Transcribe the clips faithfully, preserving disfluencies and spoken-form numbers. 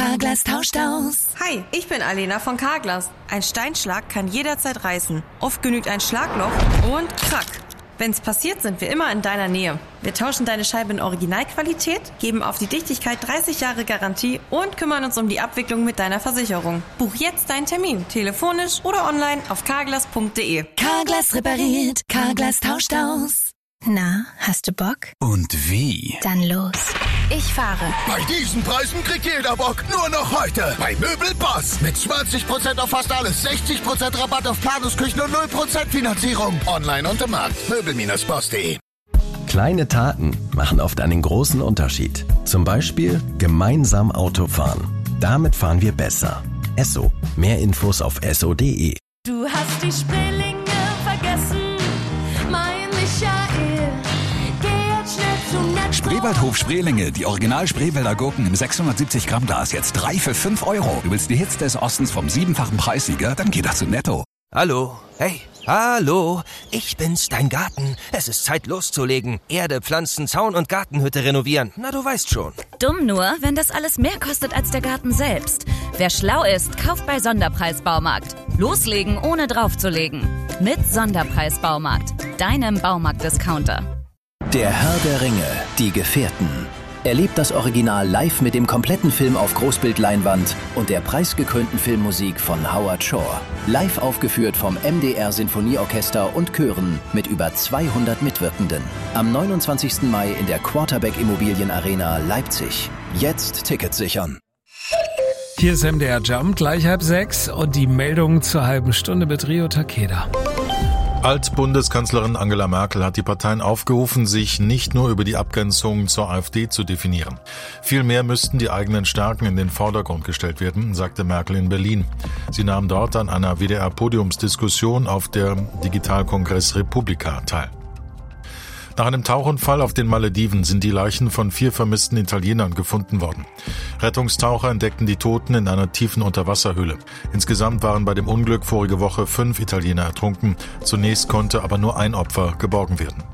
Carglass tauscht aus. Hi, ich bin Alena von Carglass. Ein Steinschlag kann jederzeit reißen. Oft genügt ein Schlagloch und krack. Wenn's passiert, sind wir immer in deiner Nähe. Wir tauschen deine Scheibe in Originalqualität, geben auf die Dichtigkeit dreißig Jahre Garantie und kümmern uns um die Abwicklung mit deiner Versicherung. Buch jetzt deinen Termin, telefonisch oder online auf carglass punkt de. Carglass repariert, Carglass tauscht aus. Na, hast du Bock? Und wie? Dann los. Ich fahre. Bei diesen Preisen kriegt jeder Bock. Nur noch heute. Bei Möbelboss. Mit zwanzig Prozent auf fast alles. sechzig Prozent Rabatt auf Planungsküchen und null Prozent Finanzierung. Online und im Markt. Möbel Bindestrich boss punkt de. Kleine Taten machen oft einen großen Unterschied. Zum Beispiel gemeinsam Auto fahren. Damit fahren wir besser. Esso. Mehr Infos auf esso punkt de. Du hast die Spreelinge vergessen, mein Michael. Geh jetzt schnell zum Netto. Spreewaldhof Spreelinge, die Original Spreewälder Gurken im sechshundertsiebzig Gramm Glas, jetzt drei für fünf Euro. Du willst die Hits des Ostens vom siebenfachen Preissieger? Dann geh doch zu Netto. Hallo, hey, hallo, ich bin's, dein Garten. Es ist Zeit loszulegen. Erde, Pflanzen, Zaun und Gartenhütte renovieren. Na, du weißt schon. Dumm nur, wenn das alles mehr kostet als der Garten selbst. Wer schlau ist, kauft bei Sonderpreis Baumarkt. Loslegen, ohne draufzulegen. Mit Sonderpreis Baumarkt, deinem Baumarkt-Discounter. Der Herr der Ringe, die Gefährten. Erlebt das Original live mit dem kompletten Film auf Großbildleinwand und der preisgekrönten Filmmusik von Howard Shore. Live aufgeführt vom M D R Sinfonieorchester und Chören mit über zweihundert Mitwirkenden. Am neunundzwanzigsten Mai in der Quarterback Immobilien Arena Leipzig. Jetzt Tickets sichern. Hier ist M D R Jump, gleich halb sechs und die Meldung zur halben Stunde mit Rio Takeda. Altbundeskanzlerin Angela Merkel hat die Parteien aufgerufen, sich nicht nur über die Abgrenzung zur AfD zu definieren. Vielmehr müssten die eigenen Stärken in den Vordergrund gestellt werden, sagte Merkel in Berlin. Sie nahm dort an einer W D R-Podiumsdiskussion auf der Digitalkongress Republika teil. Nach einem Tauchunfall auf den Malediven sind die Leichen von vier vermissten Italienern gefunden worden. Rettungstaucher entdeckten die Toten in einer tiefen Unterwasserhöhle. Insgesamt waren bei dem Unglück vorige Woche fünf Italiener ertrunken. Zunächst konnte aber nur ein Opfer geborgen werden.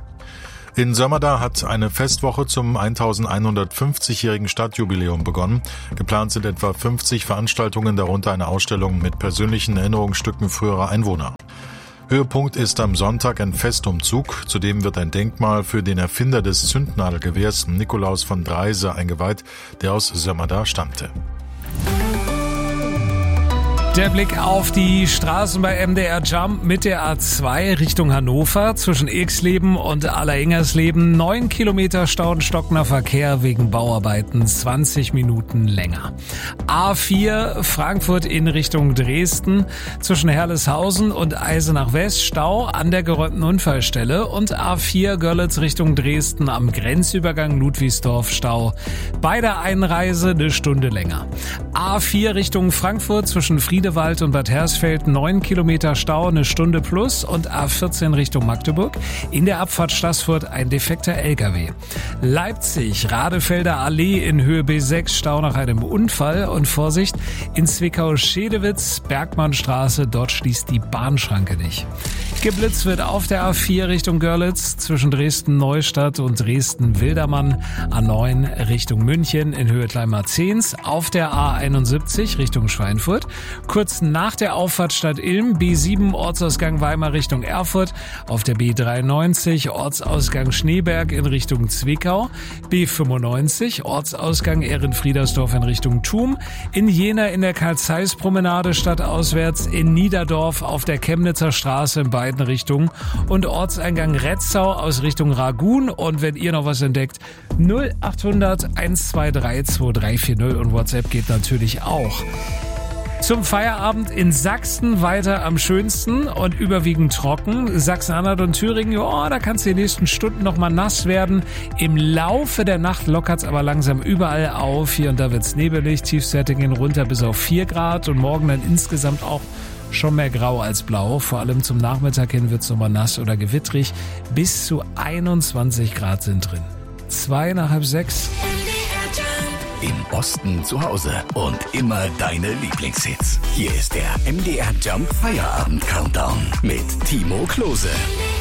In Sömmerda hat eine Festwoche zum elfhundertfünfzigjährigen Stadtjubiläum begonnen. Geplant sind etwa fünfzig Veranstaltungen, darunter eine Ausstellung mit persönlichen Erinnerungsstücken früherer Einwohner. Höhepunkt ist am Sonntag ein Festumzug. Zudem wird ein Denkmal für den Erfinder des Zündnadelgewehrs, Nikolaus von Dreise, eingeweiht, der aus Sömmerda stammte. Der Blick auf die Straßen bei M D R Jump mit der A zwei Richtung Hannover zwischen Exleben und Alleringhersleben. Neun Kilometer stauenstockender Verkehr wegen Bauarbeiten, zwanzig Minuten länger. A vier Frankfurt in Richtung Dresden zwischen Herleshausen und Eisenach West Stau an der geräumten Unfallstelle und A vier Görlitz Richtung Dresden am Grenzübergang Ludwigsdorf Stau. Bei der Einreise eine Stunde länger. A vier Richtung Frankfurt zwischen Friedewald und Bad Hersfeld neun Kilometer Stau, eine Stunde plus und A vierzehn Richtung Magdeburg. In der Abfahrt Stassfurt ein defekter L K W. Leipzig, Radefelder Allee in Höhe B sechs, Stau nach einem Unfall und Vorsicht, in Zwickau-Schedewitz, Bergmannstraße, dort schließt die Bahnschranke nicht. Geblitzt wird auf der A vier Richtung Görlitz zwischen Dresden-Neustadt und Dresden-Wildermann, A neun Richtung München in Höhe Kleinmarzehns, auf der A einundsiebzig Richtung Schweinfurt, kurz nach der Auffahrt Stadt Ilm, B sieben Ortsausgang Weimar Richtung Erfurt, auf der B dreiundneunzig Ortsausgang Schneeberg in Richtung Zwickau, B fünfundneunzig Ortsausgang Ehrenfriedersdorf in Richtung Thum, in Jena in der Karl-Zeiss-Promenade stadtauswärts, in Niederdorf auf der Chemnitzer Straße in beiden Richtungen und Ortseingang Retzau aus Richtung Ragun. Und wenn ihr noch was entdeckt, null achthundert eins zwei drei zwei drei vier null und WhatsApp geht natürlich auch. Zum Feierabend in Sachsen weiter am schönsten und überwiegend trocken. Sachsen-Anhalt und Thüringen, ja, da kann es die nächsten Stunden noch mal nass werden. Im Laufe der Nacht lockert es aber langsam überall auf. Hier und da wird es nebelig, Tiefstwerte gehen runter bis auf vier Grad und morgen dann insgesamt auch schon mehr grau als blau. Vor allem zum Nachmittag hin wird es nochmal nass oder gewittrig. Bis zu einundzwanzig Grad sind drin. Zwei nach halb sechs. Im Osten zu Hause und immer deine Lieblingshits. Hier ist der M D R Jump Feierabend Countdown mit Timo Klose.